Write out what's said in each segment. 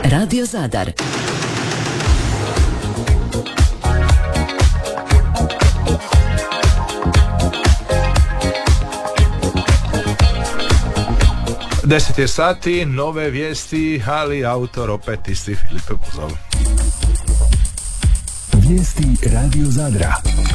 Radio Zadar. Deset je sati, nove vijesti, ali autor opet isti, Filipe Buzov. Vijesti Radio Zadra.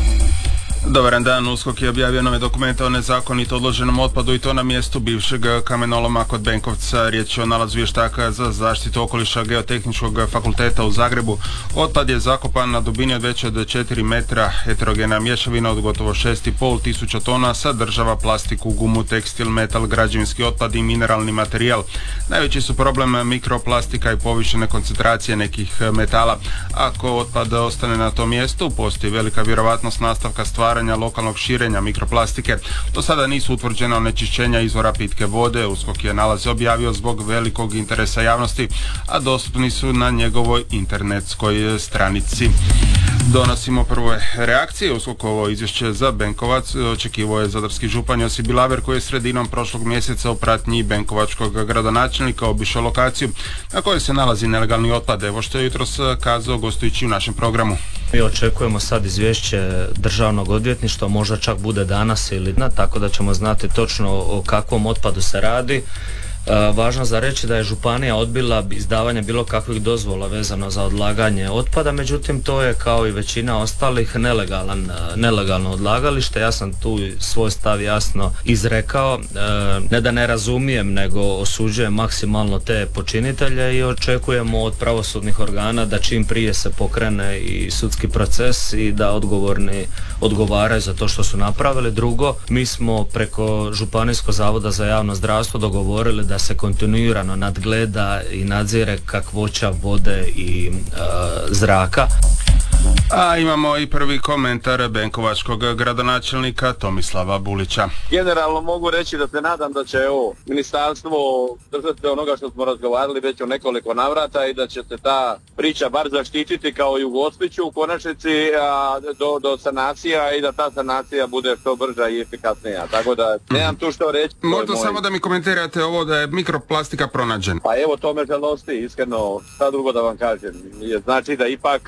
Dobar dan, USKOK je objavio nove dokumente o nezakonito odloženom otpadu i to na mjestu bivšeg kamenoloma kod Benkovca. Riječ je o nalazu vještaka za zaštitu okoliša Geotehničkog fakulteta u Zagrebu. Otpad je zakopan na dubini od veće od 4 metra. Heterogena mješavina od gotovo 6,5 tisuća tona sadržava plastiku, gumu, tekstil, metal, građevinski otpad i mineralni materijal. Najveći su problem mikroplastika i povišene koncentracije nekih metala. Ako otpad ostane na tom mjestu, postoji velika vjerovatnost nastavka stvaranja lokalnog širenja mikroplastike. Do sada nisu utvrđena onečišćenja izvora pitke vode. USKOK je nalaze objavio zbog velikog interesa javnosti, a dostupni su na njegovoj internetskoj stranici. Donosimo prve reakcije. USKOK-ovo izvješće za Benkovac očekivao je zadarski župan Josip Bilaver, koji je sredinom prošlog mjeseca u pratnji benkovačkog gradonačelnika obišao lokaciju na kojoj se nalazi nelegalni otpad. Evo što je jutros kazao gostujući u našem programu. Mi očekujemo sad izvješće državnog odvjetništva, možda čak bude danas ili ne, tako da ćemo znati točno o kakvom otpadu se radi. Važno za reći da je županija odbila izdavanje bilo kakvih dozvola vezano za odlaganje otpada, međutim to je kao i većina ostalih nelegalno odlagalište. Ja sam tu svoj stav jasno izrekao, ne da ne razumijem, nego osuđujem maksimalno te počinitelje i očekujemo od pravosudnih organa da čim prije se pokrene i sudski proces i da odgovorni odgovaraju za to što su napravili. Drugo, mi smo preko Županijskog zavoda za javno zdravstvo dogovorili da se kontinuirano nadgleda i nadzire kakvoća vode i zraka. A imamo i prvi komentar benkovačkog gradonačelnika Tomislava Bulića. Generalno mogu reći da se nadam da će ministarstvo držati onoga što smo razgovarali već u nekoliko navrata i da će se ta priča bar zaštititi kao i u Gospiću u konačnici do sanacija i da ta sanacija bude što brža i efikasnija. Tako da nemam tu što reći. Možda samo da mi komentirate ovo da je mikroplastika pronađena. Pa evo, to me žalosti, iskreno, šta drugo da vam kažem. Znači da ipak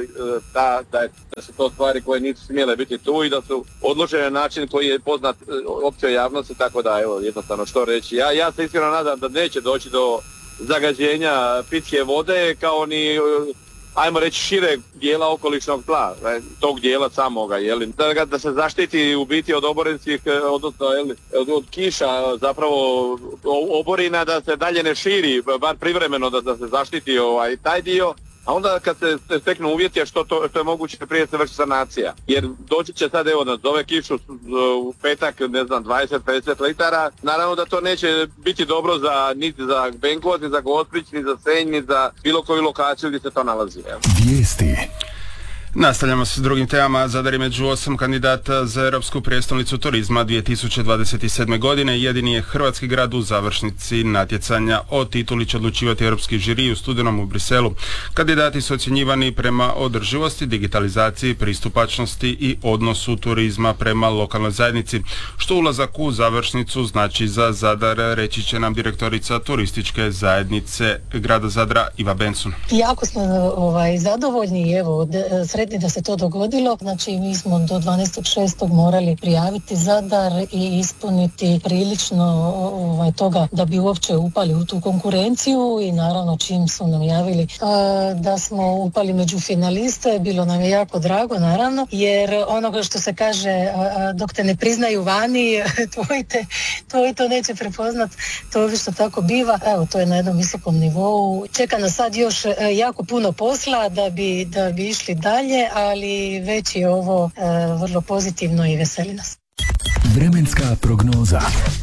da su to stvari koje nisu smjele biti tu i da su odložene na način koji je poznat općoj javnosti, tako da evo, jednostavno što reći. Ja se iskreno nadam da neće doći do zagađenja pitke vode kao ni, ajmo reći, šireg dijela okolišnog tla, tog dijela samoga, da se zaštiti u biti od oborinskih, odnosno od kiša, zapravo oborina, da se dalje ne širi, bar privremeno da se zaštiti taj dio. A onda kad se steknu uvjeti, što je moguće prije se vrši sanacija. Jer doći će sad, evo, da zove kišu u petak, 20-50 litara. Naravno da to neće biti dobro niti za Benkovac, ni za Gospić, ni za Senj, ni za bilo koju lokaciju gdje se to nalazi. Vijesti. Nastavljamo se s drugim temama. Zadar je među 8 kandidata za Europsku prijestolnicu turizma 2027. godine. Jedini je hrvatski grad u završnici natjecanja. O tituli će odlučivati europski žiri u studenom u Briselu. Kandidati su ocjenjivani prema održivosti, digitalizaciji, pristupačnosti i odnosu turizma prema lokalnoj zajednici. Što ulazak u završnicu znači za Zadar, reći će nam direktorica turističke zajednice grada Zadra Iva Benson. Jako smo zadovoljni, evo, sretni da se to dogodilo. Znači, mi smo do 12.6. morali prijaviti Zadar i ispuniti prilično toga da bi uopće upali u tu konkurenciju i naravno čim su nam javili da smo upali među finaliste, bilo nam je jako drago, jer onoga što se kaže, dok te ne priznaju vani, tvoj to neće prepoznat, to obično tako biva. Evo, to je na jednom visokom nivou. Čeka nas sad još jako puno posla da bi išli dalje, ali već je ovo vrlo pozitivno i veseli nas. Vremenska prognoza.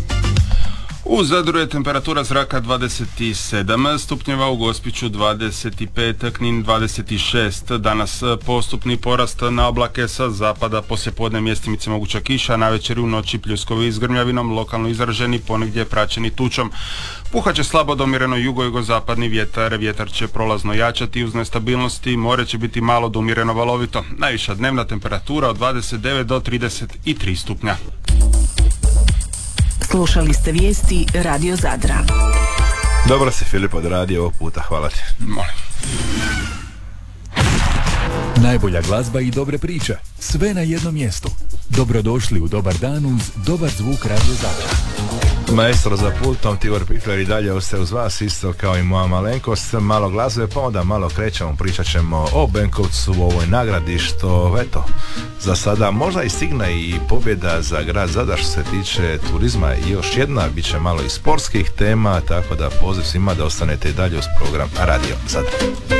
U Zadru je temperatura zraka 27 stupnjeva, u Gospiću 25, Knin 26. Danas postupni porast na oblake sa zapada, poslijepodne mjestimice moguća kiša, navečer u noći pljuskovi s grmljavinom, lokalno izraženi, ponegdje praćeni tučom. Puhat će slabo do umjereno jugo-jugozapadni vjetar će prolazno jačati uz nestabilnosti, more će biti malo do umjereno valovito. Najviša dnevna temperatura od 29 do 33 stupnja. Slušali ste vijesti Radio Zadra. Dobro si Filip odradio ovog puta, hvala ti. Molim. Najbolja glazba i dobre priče. Sve na jednom mjestu. Dobrodošli u Dobar dan uz dobar zvuk Radio Zadra. Maestro za pultom, Tibor Pifler i dalje ostaje uz vas, isto kao i moja malenkost. Malo glazbe, pa onda malo krećemo, pričat ćemo o Benkovcu, u ovoj nagradi, što eto, za sada možda i stigne i pobjeda za grad Zadar što se tiče turizma. I još jedna, bit će malo i sportskih tema, tako da poziv svima da ostanete i dalje uz program Radio Zadar.